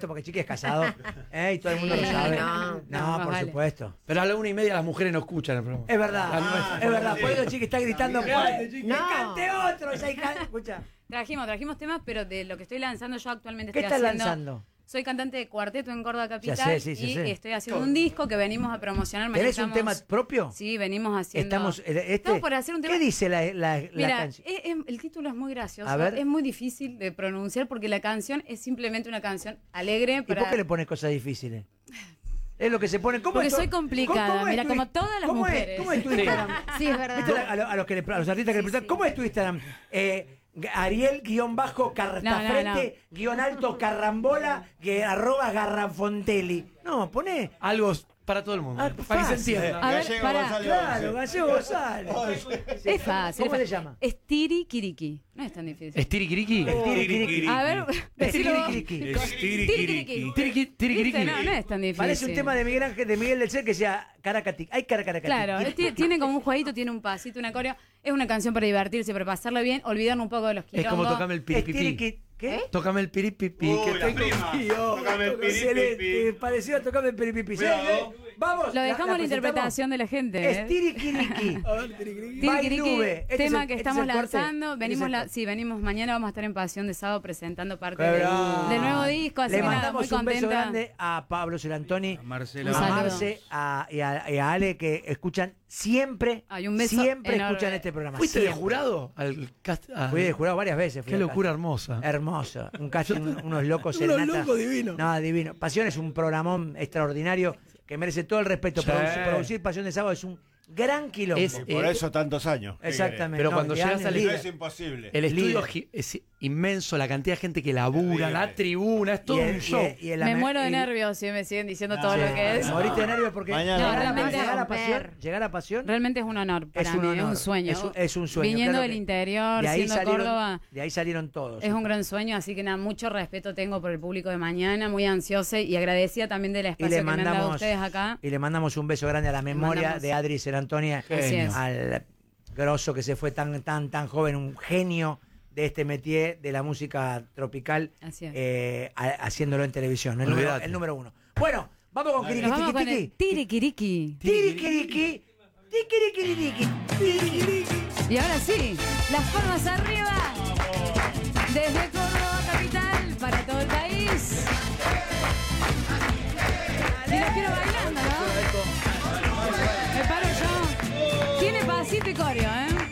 supuesto, porque Chiqui es casado. Y todo el mundo lo sabe. No, por supuesto. Pero a la 1:30 las mujeres no escuchan el programa. Es verdad, es verdad. Por eso Chiqui está gritando. ¡Que cante otro! Escucha. Trajimos temas, pero de lo que estoy lanzando yo actualmente ¿Qué estoy estás haciendo... lanzando? Soy cantante de cuarteto en Córdoba Capital Ya sé. y estoy haciendo un disco que venimos a promocionar. ¿Tenés un tema propio? Sí, venimos haciendo... Estamos por hacer un tema... ¿Qué dice la Mira, canción? el título es muy gracioso. A ver. Es muy difícil de pronunciar porque la canción es simplemente una canción alegre. ¿Y por qué le pones cosas difíciles? Es lo que se pone. Porque soy complicada, mira, como todas las mujeres. ¿Cómo es tu Instagram? Sí, es verdad. ¿Viste a los artistas que le preguntan, ¿cómo es tu Instagram? Ariel-cartafrente, _alto carrambola, @garrafontelli. No, poné algo para todo el mundo. Para que se entienda. A ver, Claro, Gallego González. Es fácil. ¿Cómo se llama? Es Tirikiriki. No es tan difícil. ¿Es Tirikiriki? A ver, decilo. Tirikiriki. Tirikiriki. No es tan difícil. Parece un tema de Miguel Ángel, de Miguel del Cel que sea Caracati. Hay Caracati. Claro, tiene como un jueguito, tiene un pasito, una coreo. Es una canción para divertirse, para pasarla bien, olvidarnos un poco de los quilombos. Es como Tocame el piripipi. ¿Qué? Tócame el piripipi. La prima. Tócame el piripipi. Parecido a Tocame el piripipi. Vamos. Lo dejamos a la interpretación de la gente. Es Tirikiriki. Tirikiriki, tema que estamos lanzando. lanzando. Venimos mañana, vamos a estar en Pasión de Sábado presentando parte del nuevo disco. Así Le que nada, mandamos muy un beso contenta. grande a Pablo Celantoni, A Marcela. Un a saludo. Marce y a Ale, que escuchan siempre, Ay, un beso siempre enorme. escuchan este programa. ¿Fuiste de siempre. jurado al cast? Fui de jurado varias veces. Qué locura hermosa. Hermoso. Un casting, unos locos Unos serenata. locos divinos. No, divino. Pasión es un programón extraordinario que merece todo el respeto. Sí. Producir Pasión de Sábado es un gran quilombo. Es- Y por eso tantos años. ¿Qué Exactamente. Pero No, cuando y llegas años al- líder. querés? Es imposible. El estudio Líder. es inmenso, la cantidad de gente que labura, Líder. la tribuna, es todo un show. Me muero de nervios si me siguen diciendo todo Sí, lo que es. moriste de nervios porque Mañana. No, llegar, realmente llegar a Pasión Realmente es un honor para mí, es honor. un sueño. Es un sueño. Viniendo claro del que interior, de ahí siendo salieron, Córdoba, de ahí salieron todos. es un gran sueño, así que nada, mucho respeto tengo por el público de mañana, muy ansiosa y agradecida también del y espacio le que me han dado mandamos ustedes acá. y le mandamos un beso grande a la memoria mandamos. de Adri Serantonia, Así es. al grosso que se fue tan joven, un genio de este métier de la música tropical, Así es. haciéndolo en televisión, el número 1. Bueno, vamos con Nos vamos con el Tirikiriki. Tirikiriki. Tirikiriki. Y ahora sí, las palmas arriba. Desde Córdoba Capital para todo el país. Y los quiero bailando, ¿no? Me paro yo. Tiene pasito y coreo, ¿eh?